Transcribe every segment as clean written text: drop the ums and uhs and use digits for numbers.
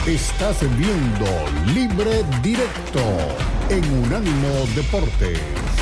Estás viendo Libre Directo en Unánimo Deportes.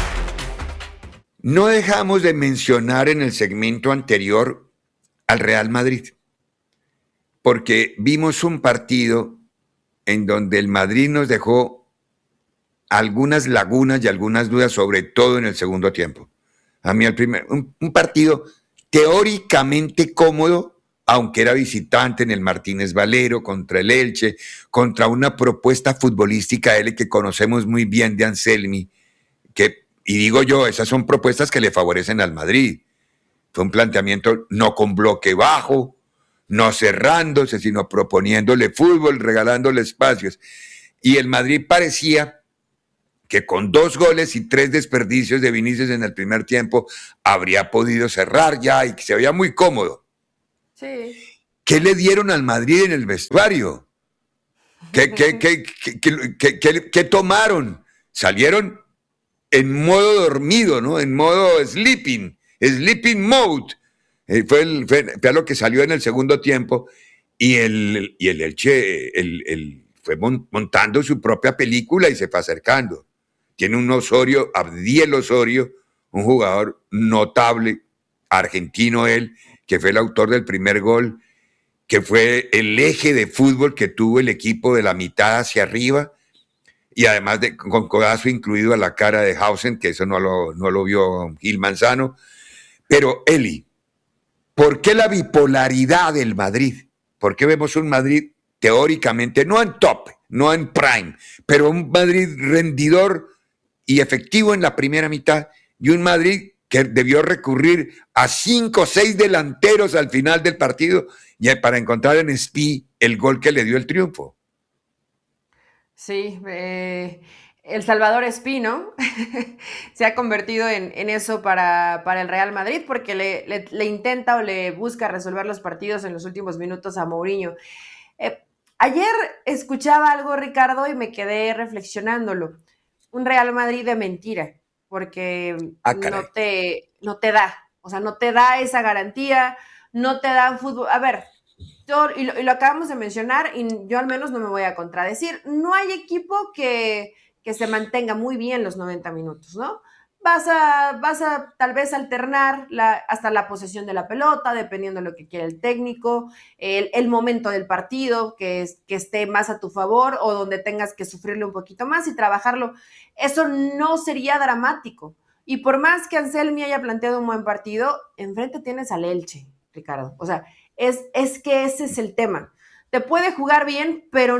No dejamos de mencionar en el segmento anterior al Real Madrid, porque vimos un partido en donde el Madrid nos dejó algunas lagunas y algunas dudas, sobre todo en el segundo tiempo. A mí un partido teóricamente cómodo, aunque era visitante en el Martínez Valero, contra el Elche, contra una propuesta futbolística que conocemos muy bien de Anselmi, y digo yo, esas son propuestas que le favorecen al Madrid. Fue un planteamiento no con bloque bajo, no cerrándose, sino proponiéndole fútbol, regalándole espacios. Y el Madrid parecía que con 2 goles y 3 desperdicios de Vinicius en el primer tiempo habría podido cerrar ya y que se veía muy cómodo. Sí. ¿Qué le dieron al Madrid en el vestuario? ¿Qué tomaron? Salieron en modo dormido, ¿no? En modo sleeping mode. Fue lo que salió en el segundo tiempo y el Elche fue montando su propia película y se fue acercando. Tiene un Osorio, Abdiel Osorio, un jugador notable, argentino él, que fue el autor del primer gol, que fue el eje de fútbol que tuvo el equipo de la mitad hacia arriba, y además con codazo incluido a la cara de Hausen, que eso no lo vio Gil Manzano. Pero Eli, ¿por qué la bipolaridad del Madrid? ¿Por qué vemos un Madrid teóricamente, no en top, no en prime, pero un Madrid rendidor y efectivo en la primera mitad, y un Madrid que debió recurrir a 5 o 6 delanteros al final del partido para encontrar en Spi el gol que le dio el triunfo? Sí, el Salvador Espino se ha convertido en eso para el Real Madrid, porque le intenta o le busca resolver los partidos en los últimos minutos a Mourinho. Ayer escuchaba algo, Ricardo, y me quedé reflexionándolo. Un Real Madrid de mentira, porque no te da, o sea, no te da esa garantía, no te da fútbol. A ver, y lo acabamos de mencionar, y yo al menos no me voy a contradecir. No hay equipo que se mantenga muy bien los 90 minutos, ¿no? Vas a tal vez alternar hasta la posesión de la pelota, dependiendo de lo que quiera el técnico, el momento del partido, que esté más a tu favor o donde tengas que sufrirle un poquito más y trabajarlo. Eso no sería dramático. Y por más que Anselmi haya planteado un buen partido, enfrente tienes al Elche, Ricardo. O sea, es que ese es el tema. Te puede jugar bien, pero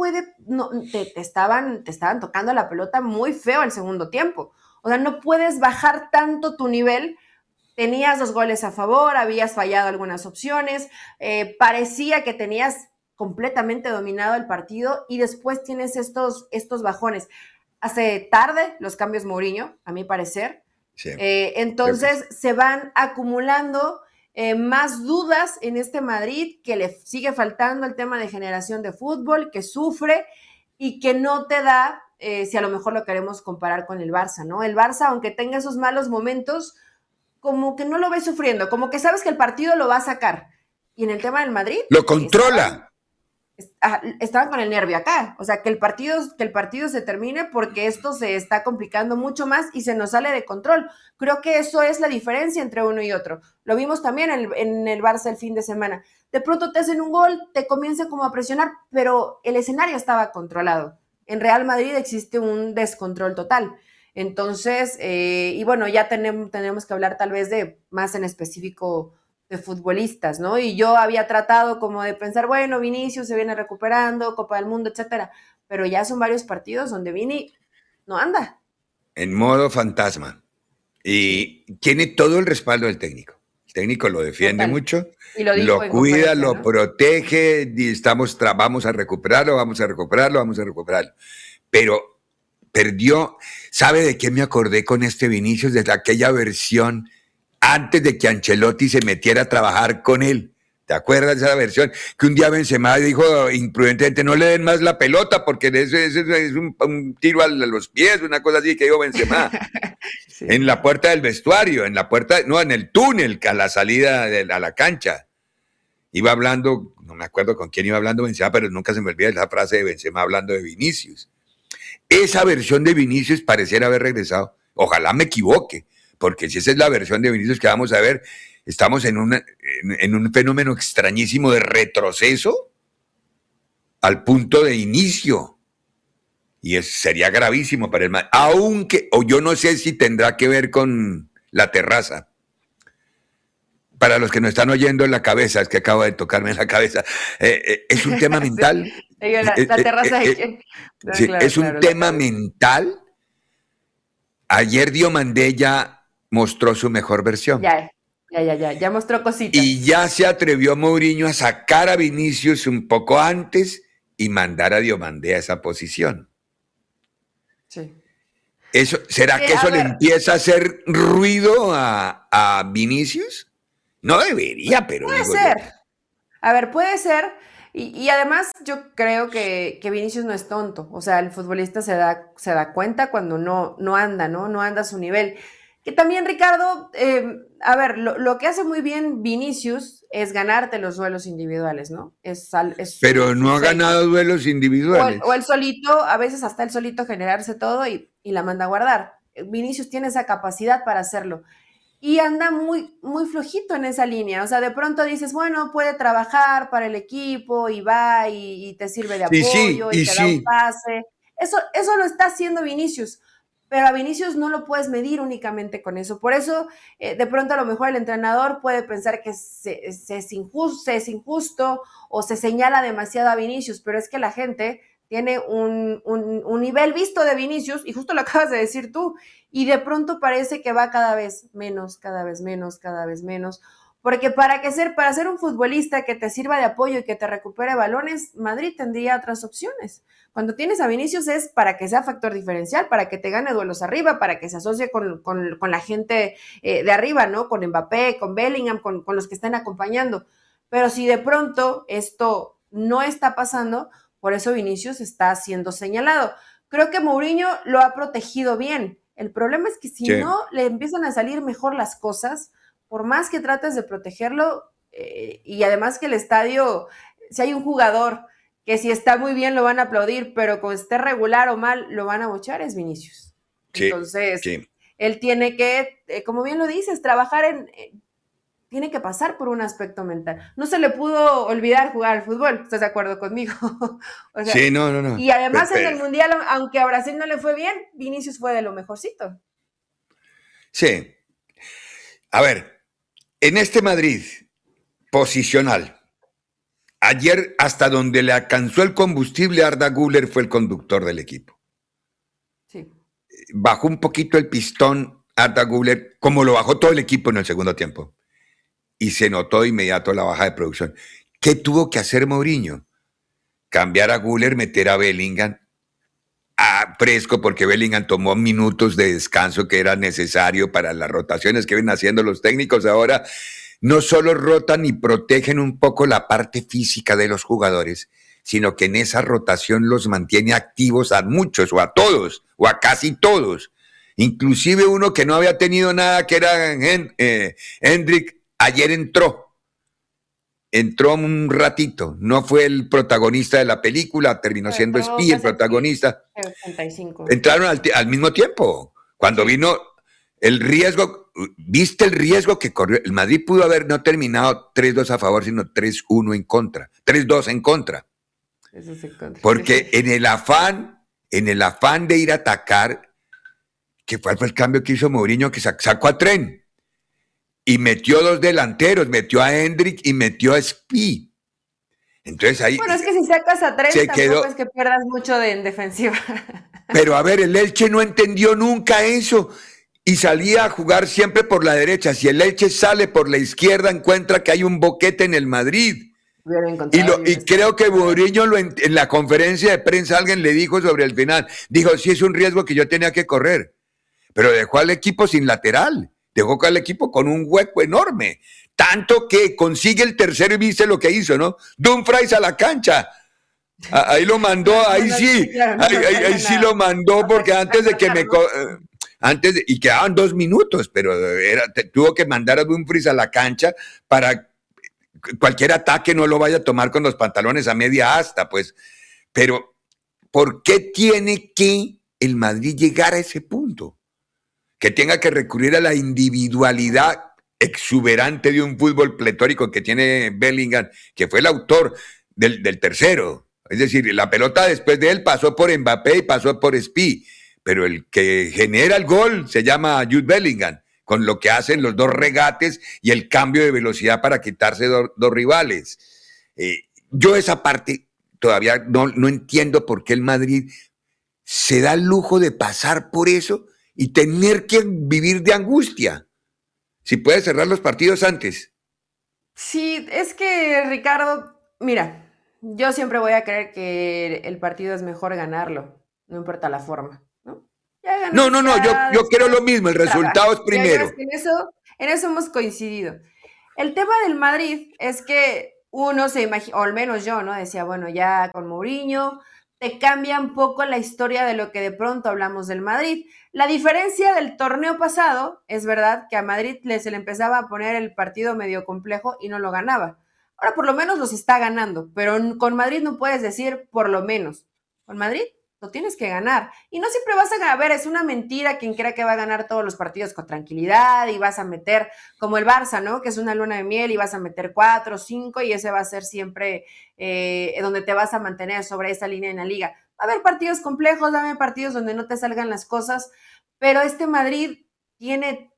te estaban tocando la pelota muy feo el segundo tiempo. O sea, no puedes bajar tanto tu nivel. Tenías 2 goles a favor, habías fallado algunas opciones, parecía que tenías completamente dominado el partido y después tienes estos bajones. Hace tarde los cambios Mourinho, a mi parecer. Sí, entonces se van acumulando más dudas en este Madrid, que le sigue faltando el tema de generación de fútbol, que sufre y que no te da, si a lo mejor lo queremos comparar con el Barça, ¿no? El Barça, aunque tenga esos malos momentos, como que no lo ves sufriendo, como que sabes que el partido lo va a sacar. Y en el tema del Madrid... ¡Lo controla! Estaban con el nervio acá, o sea, que el partido se termine, porque esto se está complicando mucho más y se nos sale de control. Creo que eso es la diferencia entre uno y otro. Lo vimos también en el Barça el fin de semana. De pronto te hacen un gol, te comienzan como a presionar, pero el escenario estaba controlado. En Real Madrid existe un descontrol total. Entonces, y bueno, ya tenemos que hablar tal vez de más en específico de futbolistas, ¿no? Y yo había tratado como de pensar, bueno, Vinicius se viene recuperando, Copa del Mundo, etcétera, pero ya son varios partidos donde Vini no anda. En modo fantasma. Y tiene todo el respaldo del técnico. El técnico lo defiende mucho, y lo cuida, lo protege, y vamos a recuperarlo. Pero perdió. ¿Sabe de qué me acordé con este Vinicius? Desde aquella versión antes de que Ancelotti se metiera a trabajar con él. ¿Te acuerdas de esa versión? Que un día Benzema dijo imprudentemente, no le den más la pelota porque eso es un tiro a los pies, una cosa así que dijo Benzema. Sí. En la puerta del vestuario, en el túnel a la salida a la cancha. iba hablando, no me acuerdo con quién iba hablando Benzema, pero nunca se me olvida esa frase de Benzema hablando de Vinicius. Esa versión de Vinicius pareciera haber regresado. Ojalá me equivoque, porque si esa es la versión de Vinicius que vamos a ver, estamos en un fenómeno extrañísimo de retroceso al punto de inicio. Y sería gravísimo para el Madrid. Aunque, o yo no sé si tendrá que ver con la terraza. Para los que nos están oyendo en la cabeza, es que acabo de tocarme en la cabeza, es un tema mental. Sí, la terraza de quién. No, Sí, claro, es un claro, tema mental. Ayer Diomandé ya mostró su mejor versión. Ya mostró cositas. Y ya se atrevió Mourinho a sacar a Vinicius un poco antes y mandar a Diomandé a esa posición. Sí. ¿Será que eso le empieza a hacer ruido a Vinicius? No debería, pero puede ser. A ver, puede ser. Y además yo creo que Vinicius no es tonto. O sea, el futbolista se da cuenta cuando no anda, ¿no? No anda a su nivel. Que también, Ricardo, a ver, lo que hace muy bien Vinicius es ganarte los duelos individuales, ¿no? Pero no ha ganado duelos individuales. O el solito, a veces hasta el solito generarse todo y la manda a guardar. Vinicius tiene esa capacidad para hacerlo. Y anda muy, muy flojito en esa línea. O sea, de pronto dices, bueno, puede trabajar para el equipo y va y te sirve de apoyo y te da un pase. Eso lo está haciendo Vinicius. Pero a Vinicius no lo puedes medir únicamente con eso. Por eso, de pronto a lo mejor el entrenador puede pensar que es injusto o se señala demasiado a Vinicius, pero es que la gente tiene un nivel visto de Vinicius, y justo lo acabas de decir tú, y de pronto parece que va cada vez menos, porque para ser un futbolista que te sirva de apoyo y que te recupere balones, Madrid tendría otras opciones. Cuando tienes a Vinicius es para que sea factor diferencial, para que te gane duelos arriba, para que se asocie con la gente de arriba, ¿no? Con Mbappé, con Bellingham, con los que están acompañando. Pero si de pronto esto no está pasando, por eso Vinicius está siendo señalado. Creo que Mourinho lo ha protegido bien. El problema es que si no le empiezan a salir mejor las cosas, por más que trates de protegerlo, y además que el estadio, si hay un jugador que si está muy bien lo van a aplaudir, pero cuando esté regular o mal lo van a bochar, es Vinicius. Entonces, él tiene que, como bien lo dices, trabajar tiene que pasar por un aspecto mental. No se le pudo olvidar jugar al fútbol, ¿estás de acuerdo conmigo? O sea, sí, no. Y además en el Mundial, aunque a Brasil no le fue bien, Vinicius fue de lo mejorcito. Sí. A ver, en este Madrid posicional, ayer hasta donde le alcanzó el combustible, Arda Güler fue el conductor del equipo. Sí. Bajó un poquito el pistón Arda Güler, como lo bajó todo el equipo en el segundo tiempo. Y se notó de inmediato la baja de producción. ¿Qué tuvo que hacer Mourinho? Cambiar a Güler, meter a Bellingham a fresco, porque Bellingham tomó minutos de descanso que era necesario para las rotaciones que vienen haciendo los técnicos ahora. No solo rotan y protegen un poco la parte física de los jugadores, sino que en esa rotación los mantiene activos a muchos, o a todos, o a casi todos. Inclusive uno que no había tenido nada, que era Hendrik, ayer entró un ratito, no fue el protagonista de la película, terminó siendo Espí el protagonista. 85. Entraron al mismo tiempo, cuando vino el riesgo. ¿Viste el riesgo que corrió? El Madrid pudo haber no terminado 3-2 a favor, sino 3-1 en contra, 3-2 en contra. Eso es en contra. Porque en el afán de ir a atacar, que fue el cambio que hizo Mourinho, que sacó a Tren y metió dos delanteros, metió a Hendrik y metió a Espí. Entonces ahí... Bueno, es que si sacas a Tren, tampoco es que pierdas mucho en defensiva. Pero a ver, el Elche no entendió nunca eso y salía a jugar siempre por la derecha. Si el Elche sale por la izquierda, encuentra que hay un boquete en el Madrid. Y creo que Mourinho en la conferencia de prensa alguien le dijo sobre el final, dijo, sí, es un riesgo que yo tenía que correr, pero dejó al equipo sin lateral, dejó al equipo con un hueco enorme, tanto que consigue el tercero y viste lo que hizo, ¿no? Dumfries a la cancha. Ahí lo mandó, ahí sí lo mandó, porque y quedaban 2 minutos, pero tuvo que mandar a Dumfries a la cancha para cualquier ataque no lo vaya a tomar con los pantalones a media asta, pues. Pero, ¿por qué tiene que el Madrid llegar a ese punto? Que tenga que recurrir a la individualidad exuberante de un fútbol pletórico que tiene Bellingham, que fue el autor del tercero. Es decir, la pelota después de él pasó por Mbappé y pasó por Spi, pero el que genera el gol se llama Jude Bellingham, con lo que hacen los dos regates y el cambio de velocidad para quitarse dos rivales. Yo esa parte todavía no entiendo por qué el Madrid se da el lujo de pasar por eso y tener que vivir de angustia. Si puede cerrar los partidos antes. Sí, es que, Ricardo, mira, yo siempre voy a creer que el partido es mejor ganarlo, no importa la forma, ¿no? No, yo creo lo mismo, el resultado es primero. En eso hemos coincidido. El tema del Madrid es que uno se imagina, o al menos yo, ¿no? Decía, bueno, ya con Mourinho te cambia un poco la historia de lo que de pronto hablamos del Madrid. La diferencia del torneo pasado es verdad que a Madrid se le empezaba a poner el partido medio complejo y no lo ganaba. Ahora por lo menos los está ganando, pero con Madrid no puedes decir por lo menos. Con Madrid lo tienes que ganar. Y no siempre vas a ganar. A ver, es una mentira quien crea que va a ganar todos los partidos con tranquilidad y vas a meter, como el Barça, ¿no? Que es una luna de miel y vas a meter 4 o 5 y ese va a ser siempre donde te vas a mantener sobre esa línea en la liga. Va a haber partidos complejos, va a haber partidos donde no te salgan las cosas, pero este Madrid tiene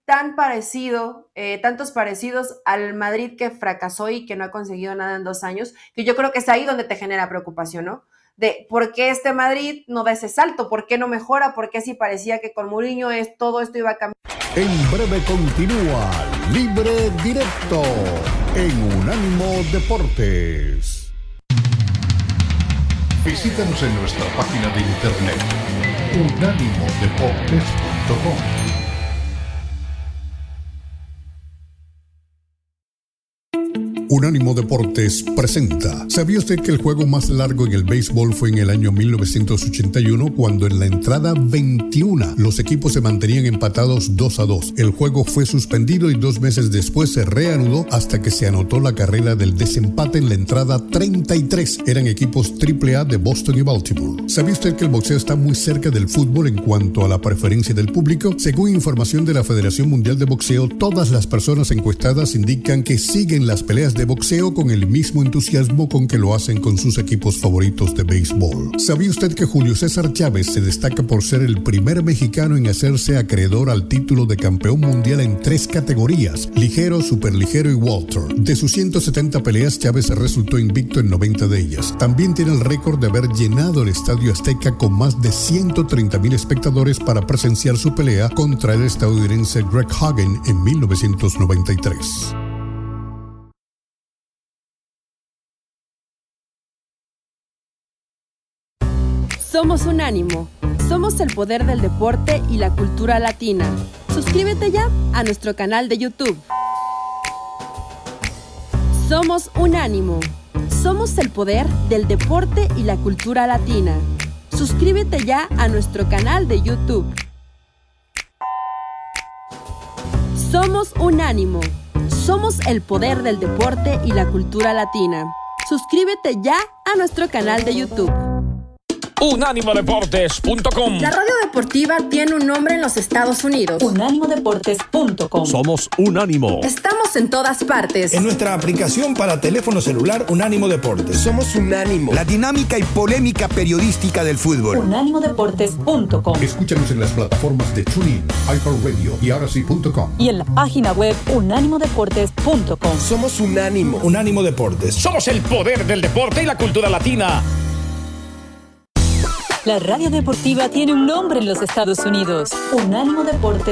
tantos parecidos al Madrid que fracasó y que no ha conseguido nada en 2 años, que yo creo que es ahí donde te genera preocupación, ¿no? De por qué este Madrid no da ese salto, por qué no mejora, por qué si parecía que con Mourinho todo esto iba a cambiar. En breve continúa Libre Directo en Unánimo Deportes. Visítanos en nuestra página de internet unánimodeportes.com. Unánimo Deportes presenta. ¿Sabía usted que el juego más largo en el béisbol fue en el año 1981, cuando en la entrada 21 los equipos se mantenían empatados 2-2? El juego fue suspendido y 2 meses después se reanudó hasta que se anotó la carrera del desempate en la entrada 33. Eran equipos AAA de Boston y Baltimore. ¿Sabía usted que el boxeo está muy cerca del fútbol en cuanto a la preferencia del público? Según información de la Federación Mundial de Boxeo, todas las personas encuestadas indican que siguen las peleas de boxeo con el mismo entusiasmo con que lo hacen con sus equipos favoritos de béisbol. ¿Sabía usted que Julio César Chávez se destaca por ser el primer mexicano en hacerse acreedor al título de campeón mundial en 3 categorías: ligero, superligero y welter? De sus 170 peleas, Chávez resultó invicto en 90 de ellas. También tiene el récord de haber llenado el Estadio Azteca con más de 130,000 espectadores para presenciar su pelea contra el estadounidense Greg Hagen en 1993. Somos Unánimo. Somos el poder del deporte y la cultura latina. Suscríbete ya a nuestro canal de YouTube. Somos Unánimo. Somos el poder del deporte y la cultura latina. Suscríbete ya a nuestro canal de YouTube. Somos Unánimo. Somos el poder del deporte y la cultura latina. Suscríbete ya a nuestro canal de YouTube. Unánimodeportes.com. La radio deportiva tiene un nombre en los Estados Unidos. Unánimodeportes.com. Somos Unánimo. Estamos en todas partes. En nuestra aplicación para teléfono celular Unánimo Deportes. Somos Unánimo, la dinámica y polémica periodística del fútbol. Unánimodeportes.com. Escúchanos en las plataformas de TuneIn, iHeartRadio y Arasi.com. Y en la página web unánimodeportes.com. Somos Unánimo. Unánimo Deportes. Somos el poder del deporte y la cultura latina. La radio deportiva tiene un nombre en los Estados Unidos. Unánimo Deportes.